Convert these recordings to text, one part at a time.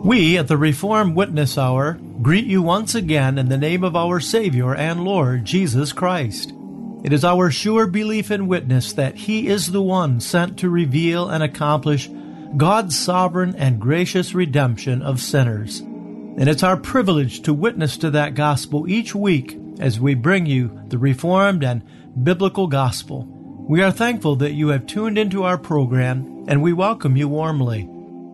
We at the Reformed Witness Hour greet you once again in the name of our Savior and Lord Jesus Christ. It is our sure belief and witness that He is the one sent to reveal and accomplish God's sovereign and gracious redemption of sinners. And it's our privilege to witness to that gospel each week as we bring you the Reformed and Biblical Gospel. We are thankful that you have tuned into our program, and we welcome you warmly.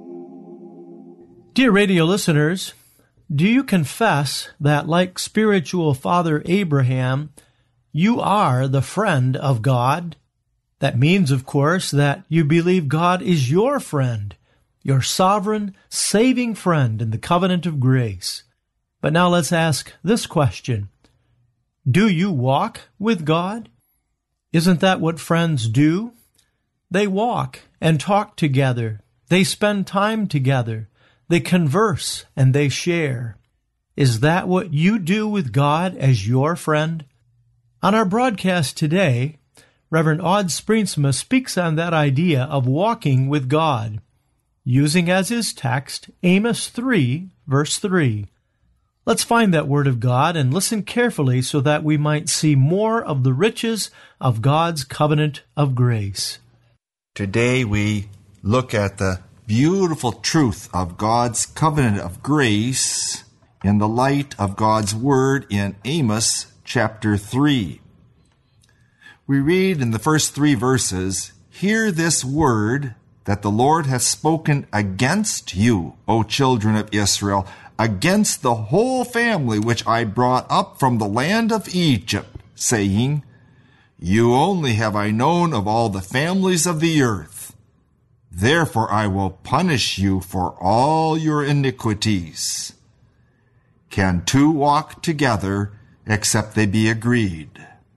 Dear radio listeners, do you confess that, like spiritual father Abraham, you are the friend of God? That means, of course, that you believe God is your friend, your sovereign, saving friend in the covenant of grace. But now let's ask this question. Do you walk with God? Isn't that what friends do? They walk and talk together. They spend time together. They converse and they share. Is that what you do with God as your friend? On our broadcast today, Reverend Odd Springsma speaks on that idea of walking with God, using as his text Amos 3, verse 3. Let's find that word of God and listen carefully so that we might see more of the riches of God's covenant of grace. Today we look at the beautiful truth of God's covenant of grace in the light of God's word in Amos chapter 3. We read in the first 3 verses, "Hear this word that the Lord hath spoken against you, O children of Israel, against the whole family which I brought up from the land of Egypt, saying, You only have I known of all the families of the earth. Therefore I will punish you for all your iniquities. Can 2 walk together except they be agreed?"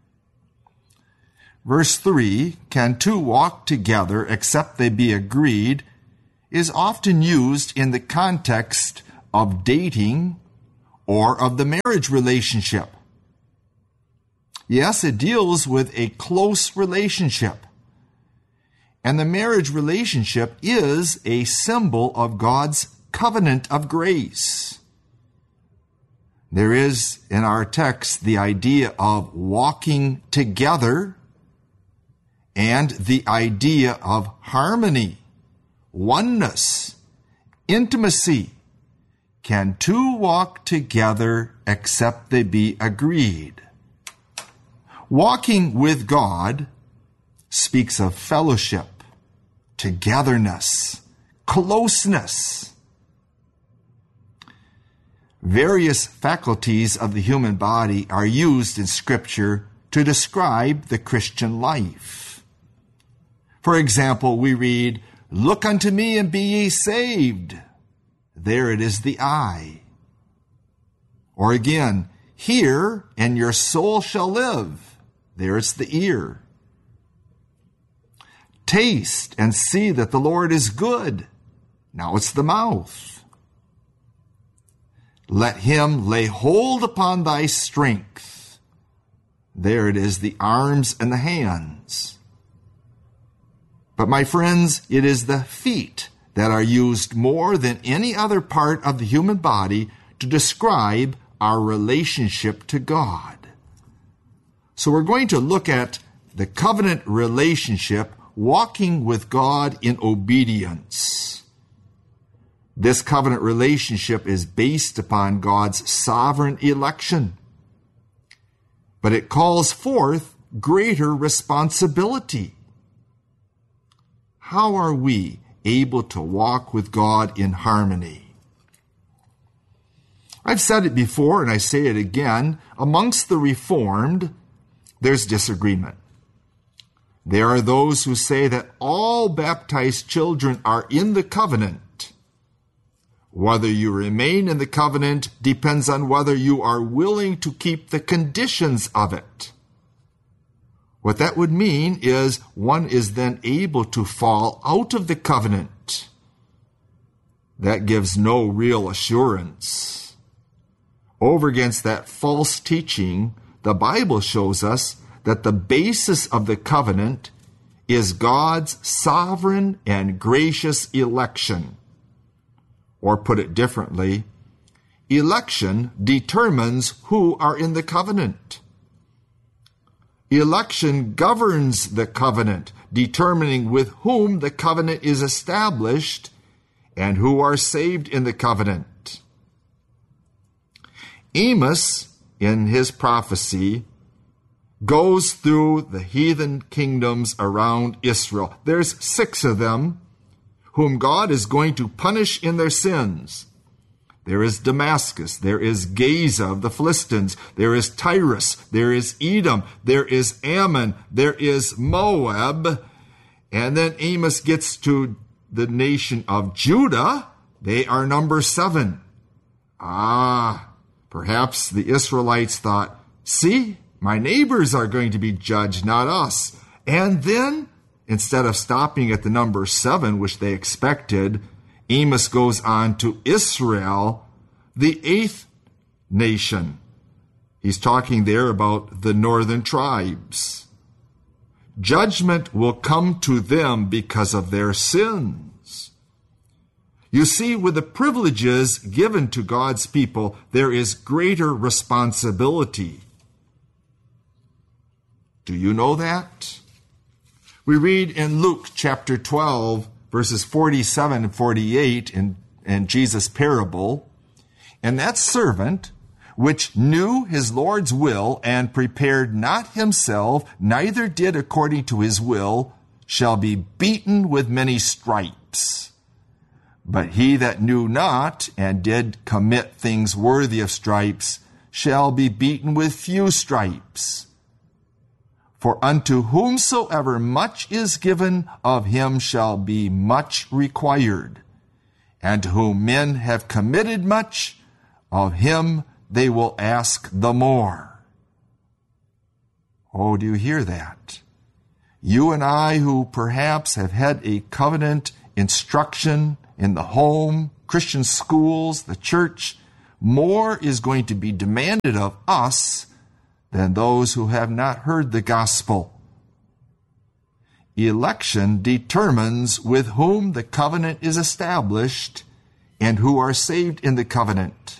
Verse 3, "Can 2 walk together except they be agreed," is often used in the context of dating or of the marriage relationship. Yes, it deals with a close relationship. And the marriage relationship is a symbol of God's covenant of grace. There is in our text the idea of walking together and the idea of harmony, oneness, intimacy. Can 2 walk together except they be agreed? Walking with God speaks of fellowship, togetherness, closeness. Various faculties of the human body are used in Scripture to describe the Christian life. For example, we read, "Look unto me and be ye saved." There it is, the eye. Or again, "Hear and your soul shall live." There it's the ear. "Taste and see that the Lord is good." Now it's the mouth. "Let him lay hold upon thy strength." There it is, the arms and the hands. But my friends, it is the feet that are used more than any other part of the human body to describe our relationship to God. So we're going to look at the covenant relationship, walking with God in obedience. This covenant relationship is based upon God's sovereign election, but it calls forth greater responsibility. How are we able to walk with God in harmony? I've said it before and I say it again, amongst the Reformed, there's disagreement. There are those who say that all baptized children are in the covenant. Whether you remain in the covenant depends on whether you are willing to keep the conditions of it. What that would mean is one is then able to fall out of the covenant. That gives no real assurance. Over against that false teaching, the Bible shows us that the basis of the covenant is God's sovereign and gracious election, Or put it differently, election determines who are in the covenant. Election governs the covenant, determining with whom the covenant is established and who are saved in the covenant. Amos, in his prophecy, goes through the heathen kingdoms around Israel. There's 6 of them whom God is going to punish in their sins. There is Damascus, there is Gaza of the Philistines, there is Tyrus, there is Edom, there is Ammon, there is Moab, and then Amos gets to the nation of Judah. They are number 7. Perhaps the Israelites thought, see, my neighbors are going to be judged, not us. And then, instead of stopping at the number 7, which they expected, Amos goes on to Israel, the 8th nation. He's talking there about the northern tribes. Judgment will come to them because of their sins. You see, with the privileges given to God's people, there is greater responsibility. Do you know that? We read in Luke chapter 12, verses 47 and 48 in Jesus' parable, and that servant which knew his Lord's will and prepared not himself, neither did according to his will, shall be beaten with many stripes. But he that knew not and did commit things worthy of stripes shall be beaten with few stripes. For unto whomsoever much is given, of him shall be much required. And to whom men have committed much, of him they will ask the more. Oh, do you hear that? You and I, who perhaps have had a covenant instruction in the home, Christian schools, the church, more is going to be demanded of us than those who have not heard the gospel. Election determines with whom the covenant is established and who are saved in the covenant.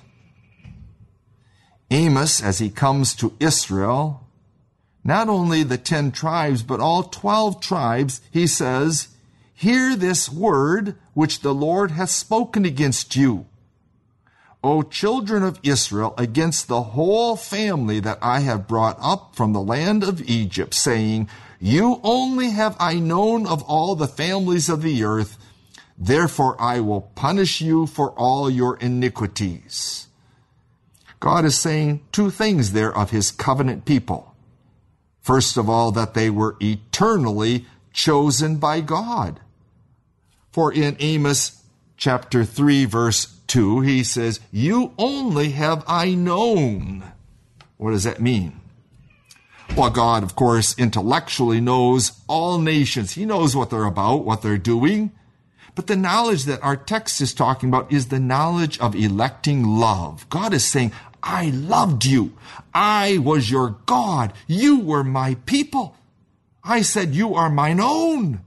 Amos, as he comes to Israel, not only the 10 tribes, but all 12 tribes, he says, hear this word which the Lord hath spoken against you, O children of Israel, against the whole family that I have brought up from the land of Egypt, saying, you only have I known of all the families of the earth, therefore I will punish you for all your iniquities. God is saying 2 things there of his covenant people. First of all, that they were eternally chosen by God. For in Amos chapter 3, verse 2, he says, you only have I known. What does that mean? Well, God, of course, intellectually knows all nations. He knows what they're about, what they're doing. But the knowledge that our text is talking about is the knowledge of electing love. God is saying, I loved you. I was your God. You were my people. I said, you are mine own.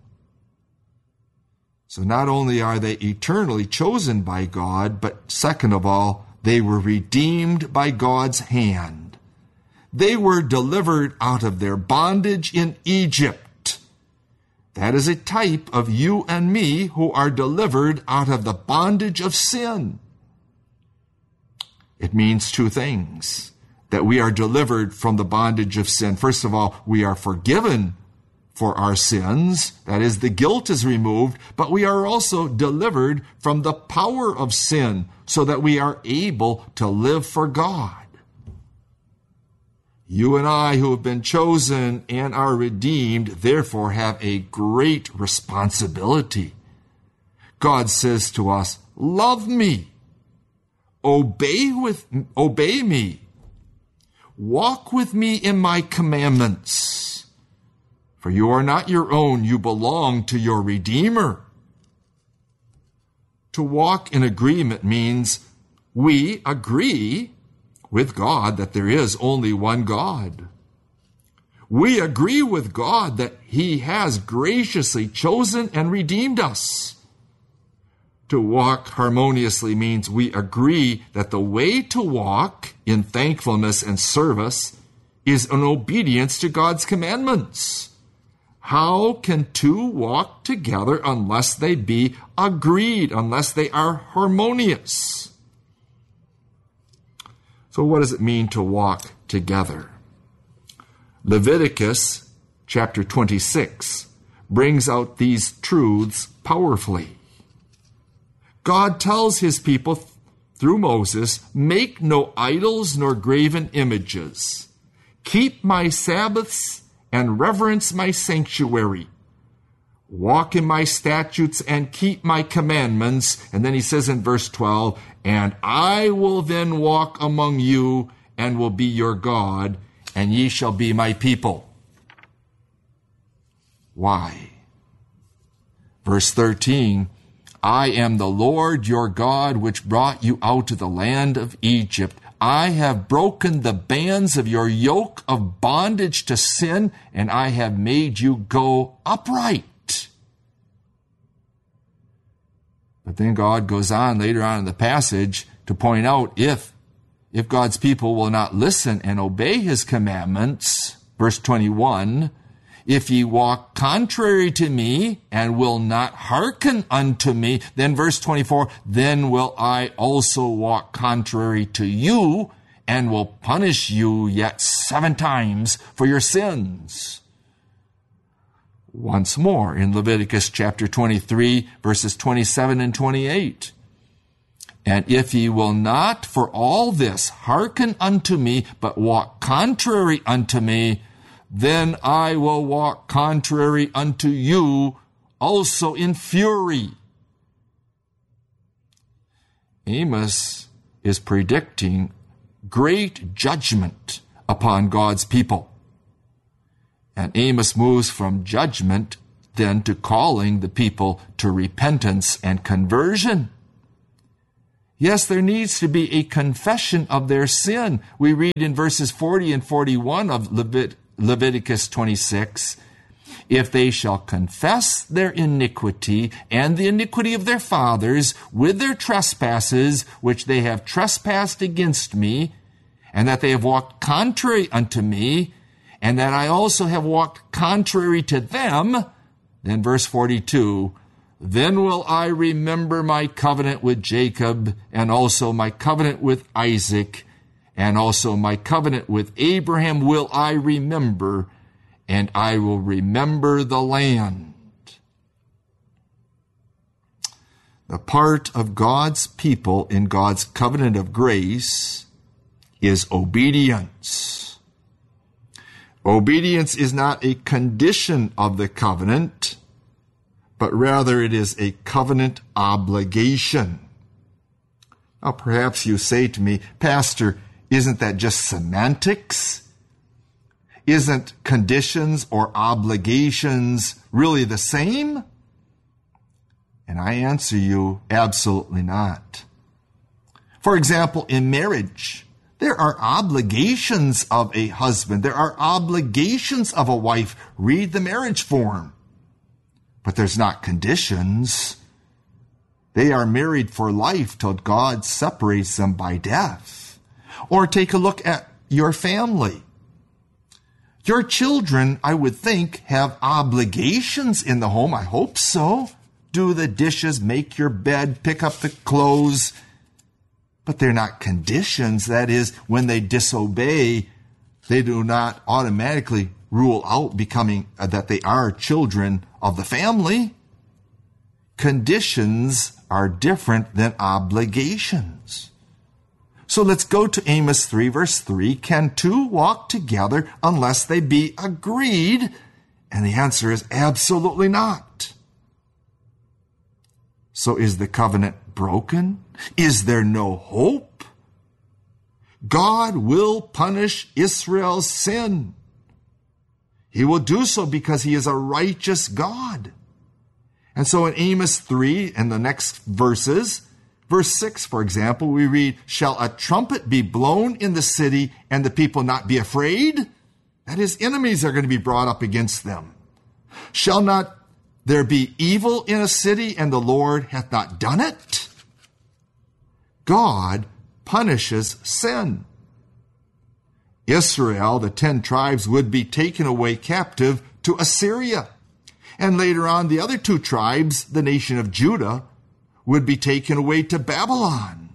So not only are they eternally chosen by God, but second of all, they were redeemed by God's hand. They were delivered out of their bondage in Egypt. That is a type of you and me who are delivered out of the bondage of sin. It means 2 things. That we are delivered from the bondage of sin. First of all, we are forgiven for our sins. That is, the guilt is removed. But we are also delivered from the power of sin so that we are able to live for God. You and I, who have been chosen and are redeemed, therefore have a great responsibility. God says to us, love me, obey me, walk with me in my commandments. For you are not your own, you belong to your Redeemer. To walk in agreement means we agree with God that there is only one God. We agree with God that He has graciously chosen and redeemed us. To walk harmoniously means we agree that the way to walk in thankfulness and service is in obedience to God's commandments. How can two walk together unless they be agreed, unless they are harmonious? So what does it mean to walk together? Leviticus chapter 26 brings out these truths powerfully. God tells his people through Moses, "Make no idols nor graven images. Keep my Sabbaths and reverence my sanctuary. Walk in my statutes and keep my commandments." And then he says in verse 12, "And I will then walk among you and will be your God, and ye shall be my people." Why? Verse 13, "I am the Lord your God, which brought you out of the land of Egypt. I have broken the bands of your yoke of bondage to sin, and I have made you go upright." But then God goes on later on in the passage to point out if God's people will not listen and obey his commandments, verse 21, "If ye walk contrary to me and will not hearken unto me," then verse 24, "then will I also walk contrary to you and will punish you yet 7 times for your sins." Once more in Leviticus chapter 23, verses 27 and 28. "And if ye will not for all this hearken unto me, but walk contrary unto me, then I will walk contrary unto you also in fury." Amos is predicting great judgment upon God's people. And Amos moves from judgment then to calling the people to repentance and conversion. Yes, there needs to be a confession of their sin. We read in verses 40 and 41 of Leviticus 26, "If they shall confess their iniquity and the iniquity of their fathers with their trespasses, which they have trespassed against me, and that they have walked contrary unto me, and that I also have walked contrary to them," then verse 42, "Then will I remember my covenant with Jacob, and also my covenant with Isaac, and also my covenant with Abraham will I remember, and I will remember the land." The part of God's people in God's covenant of grace is obedience. Obedience is not a condition of the covenant, but rather it is a covenant obligation. Now perhaps you say to me, "Pastor, isn't that just semantics? Isn't conditions or obligations really the same?" And I answer you, absolutely not. For example, in marriage, there are obligations of a husband. There are obligations of a wife. Read the marriage form. But there's not conditions. They are married for life till God separates them by death. Or take a look at your family. Your children, I would think, have obligations in the home. I hope so. Do the dishes, make your bed, pick up the clothes. But they're not conditions. That is, when they disobey, they do not automatically rule out becoming that they are children of the family. Conditions are different than obligations. So let's go to Amos 3, verse 3. "Can two walk together unless they be agreed?" And the answer is absolutely not. So is the covenant broken? Is there no hope? God will punish Israel's sin. He will do so because he is a righteous God. And so in Amos 3 and the next verses, verse 6, for example, we read, "Shall a trumpet be blown in the city and the people not be afraid?" That is, enemies are going to be brought up against them. "Shall not there be evil in a city and the Lord hath not done it? God punishes sin. Israel, the 10 tribes, would be taken away captive to Assyria. And later on, the other 2 tribes, the nation of Judah, would be taken away to Babylon.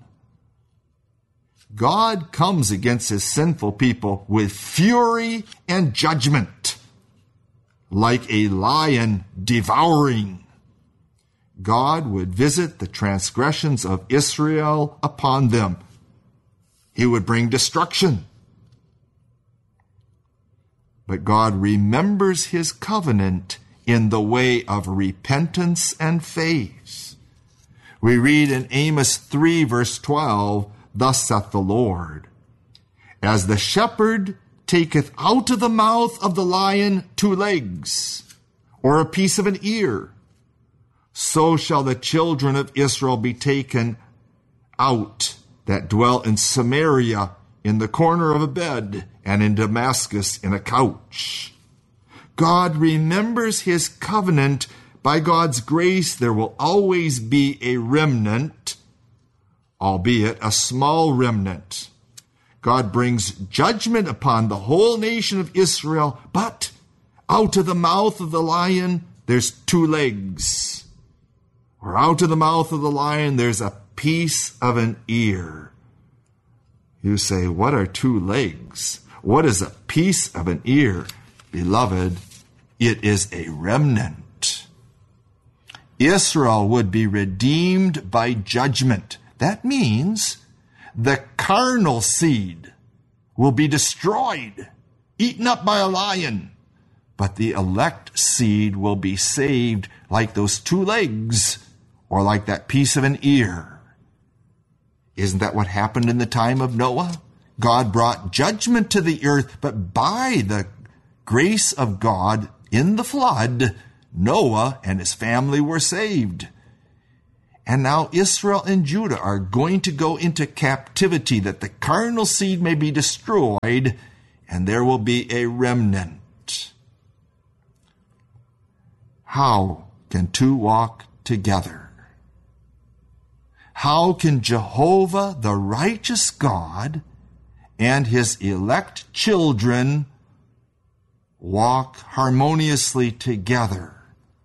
God comes against his sinful people with fury and judgment, like a lion devouring. God would visit the transgressions of Israel upon them. He would bring destruction. But God remembers his covenant in the way of repentance and faith. We read in Amos 3, verse 12, "Thus saith the Lord, as the shepherd taketh out of the mouth of the lion 2 legs, or a piece of an ear, so shall the children of Israel be taken out that dwell in Samaria in the corner of a bed, and in Damascus in a couch." God remembers his covenant. By God's grace, there will always be a remnant, albeit a small remnant. God brings judgment upon the whole nation of Israel, but out of the mouth of the lion, there's 2 legs. Or out of the mouth of the lion, there's a piece of an ear. You say, what are 2 legs? What is a piece of an ear? Beloved, it is a remnant. Israel would be redeemed by judgment. That means the carnal seed will be destroyed, eaten up by a lion. But the elect seed will be saved like those 2 legs, or like that piece of an ear. Isn't that what happened in the time of Noah? God brought judgment to the earth, but by the grace of God in the flood, Noah and his family were saved. And now Israel and Judah are going to go into captivity that the carnal seed may be destroyed, and there will be a remnant. How can 2 walk together? How can Jehovah, the righteous God, and his elect children walk harmoniously together?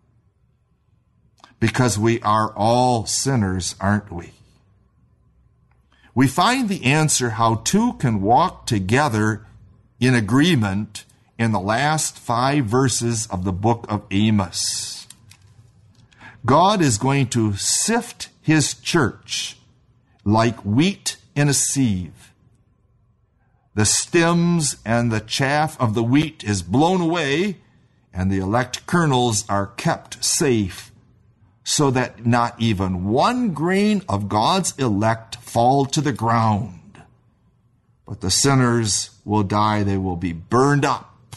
Because we are all sinners, aren't we? We find the answer how 2 can walk together in agreement in the last 5 verses of the book of Amos. God is going to sift his church like wheat in a sieve. The stems and the chaff of the wheat is blown away, and the elect kernels are kept safe, so that not even 1 grain of God's elect fall to the ground. But the sinners will die, they will be burned up.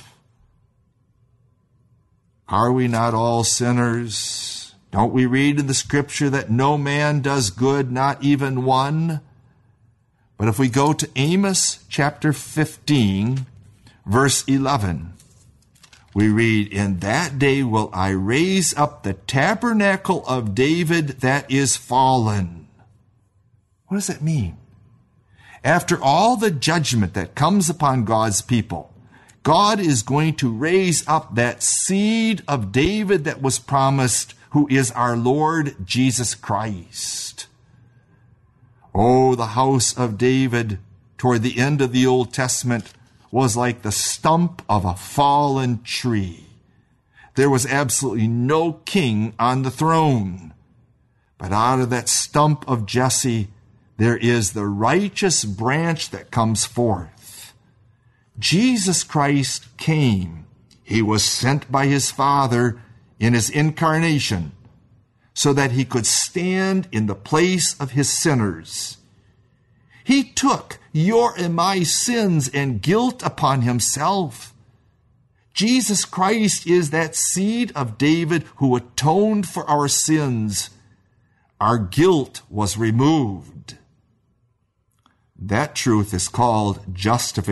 Are we not all sinners? Don't we read in the scripture that no man does good, not even one? But if we go to Amos chapter 15, verse 11, we read, "In that day will I raise up the tabernacle of David that is fallen." What does that mean? After all the judgment that comes upon God's people, God is going to raise up that seed of David that was promised, who is our Lord Jesus Christ. Oh, the house of David toward the end of the Old Testament was like the stump of a fallen tree. There was absolutely no king on the throne. But out of that stump of Jesse, there is the righteous branch that comes forth. Jesus Christ came. He was sent by his Father in his incarnation, so that he could stand in the place of his sinners. He took your and my sins and guilt upon himself. Jesus Christ is that seed of David who atoned for our sins. Our guilt was removed. That truth is called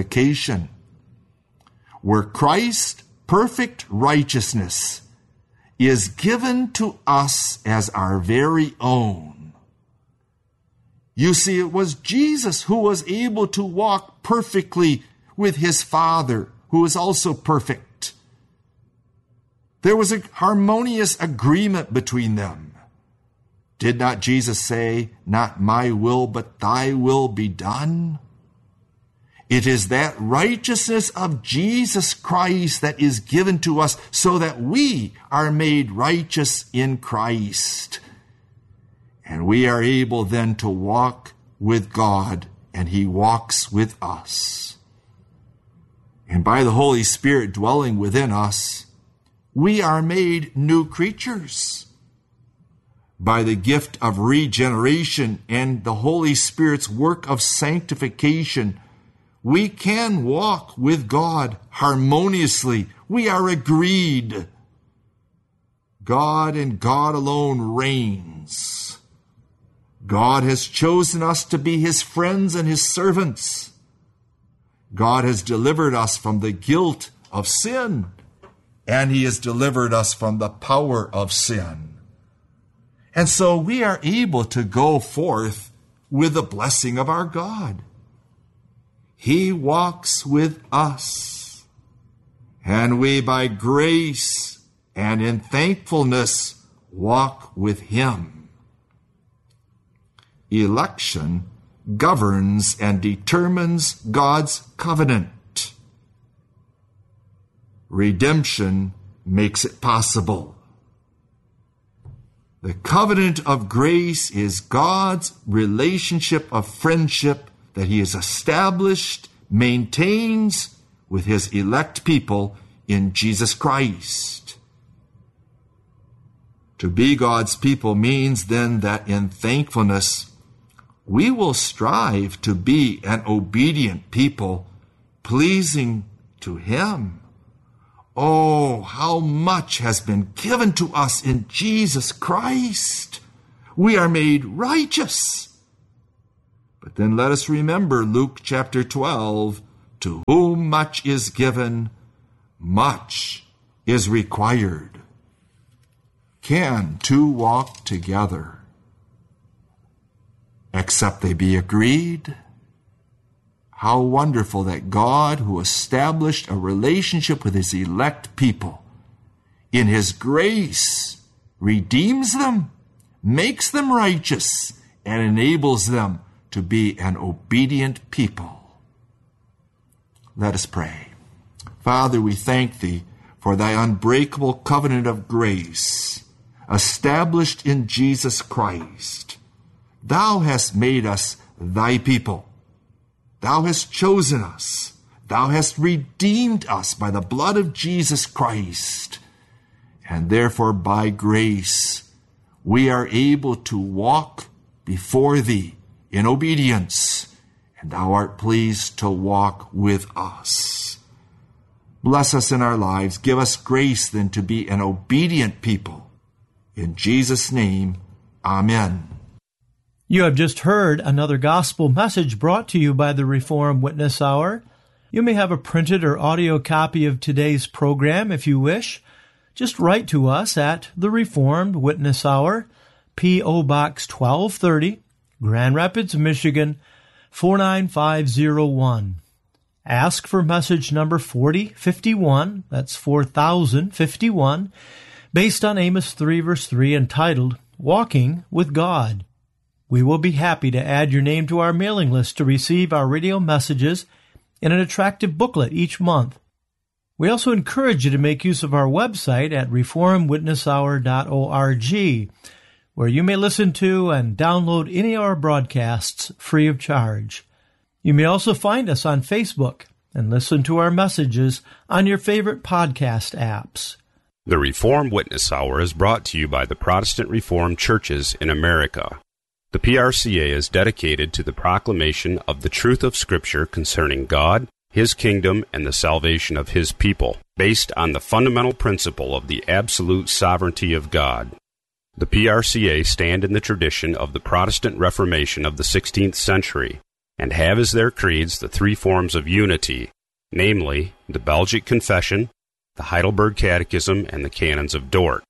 justification, where Christ's perfect righteousness is given to us as our very own. You see, it was Jesus who was able to walk perfectly with his Father, who is also perfect. There was a harmonious agreement between them. Did not Jesus say, "Not my will, but thy will be done"? It is that righteousness of Jesus Christ that is given to us so that we are made righteous in Christ. And we are able then to walk with God, and he walks with us. And by the Holy Spirit dwelling within us, we are made new creatures. By the gift of regeneration and the Holy Spirit's work of sanctification, we can walk with God harmoniously. We are agreed. God and God alone reigns. God has chosen us to be his friends and his servants. God has delivered us from the guilt of sin, and he has delivered us from the power of sin. And so we are able to go forth with the blessing of our God. He walks with us, and we by grace and in thankfulness walk with him. Election governs and determines God's covenant. Redemption makes it possible. The covenant of grace is God's relationship of friendship that he has established, maintains with his elect people in Jesus Christ. To be God's people means then that in thankfulness, we will strive to be an obedient people, pleasing to him. Oh, how much has been given to us in Jesus Christ. We are made righteous. But then let us remember Luke chapter 12, to whom much is given, much is required. Can two walk together except they be agreed? How wonderful that God, who established a relationship with his elect people, in his grace redeems them, makes them righteous, and enables them to be an obedient people. Let us pray. Father, we thank thee for thy unbreakable covenant of grace, established in Jesus Christ. Thou hast made us thy people. Thou hast chosen us. Thou hast redeemed us by the blood of Jesus Christ. And therefore, by grace, we are able to walk before thee in obedience, and thou art pleased to walk with us. Bless us in our lives. Give us grace then to be an obedient people. In Jesus' name, amen. You have just heard another gospel message brought to you by the Reformed Witness Hour. You may have a printed or audio copy of today's program if you wish. Just write to us at the Reformed Witness Hour, P.O. Box 1230, Grand Rapids, Michigan, 49501. Ask for message number 4051, that's 4051, based on Amos 3 verse 3, entitled, Walking with God. We will be happy to add your name to our mailing list to receive our radio messages in an attractive booklet each month. We also encourage you to make use of our website at reformedwitnesshour.org, where you may listen to and download any of our broadcasts free of charge. You may also find us on Facebook and listen to our messages on your favorite podcast apps. The Reformed Witness Hour is brought to you by the Protestant Reformed Churches in America. The PRCA is dedicated to the proclamation of the truth of Scripture concerning God, His kingdom, and the salvation of His people, based on the fundamental principle of the absolute sovereignty of God. The PRCA stand in the tradition of the Protestant Reformation of the 16th century, and have as their creeds the three forms of unity, namely, the Belgic Confession, the Heidelberg Catechism, and the Canons of Dort.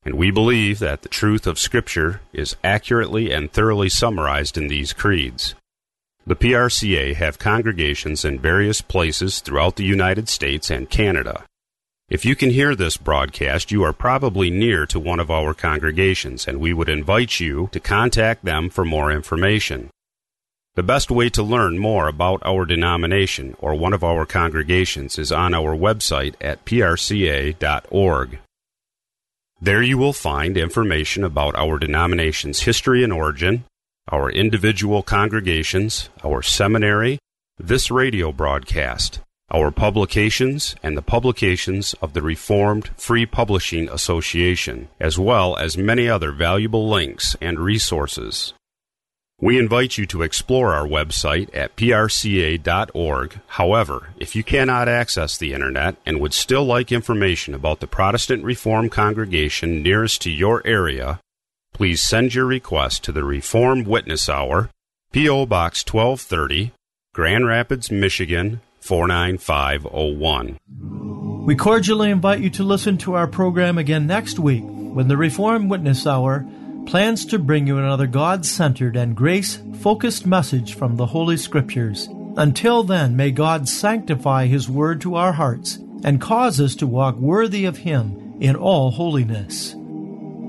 and we believe that the truth of Scripture is accurately and thoroughly summarized in these creeds. The PRCA have congregations in various places throughout the United States and Canada. If you can hear this broadcast, you are probably near to one of our congregations, and we would invite you to contact them for more information. The best way to learn more about our denomination or one of our congregations is on our website at prca.org. There you will find information about our denomination's history and origin, our individual congregations, our seminary, this radio broadcast, our publications, and the publications of the Reformed Free Publishing Association, as well as many other valuable links and resources. We invite you to explore our website at prca.org. However, if you cannot access the Internet and would still like information about the Protestant Reformed congregation nearest to your area, please send your request to the Reformed Witness Hour, P.O. Box 1230, Grand Rapids, Michigan, 49501. We cordially invite you to listen to our program again next week when the Reformed Witness Hour plans to bring you another God-centered and grace-focused message from the Holy Scriptures. Until then, may God sanctify His Word to our hearts and cause us to walk worthy of Him in all holiness.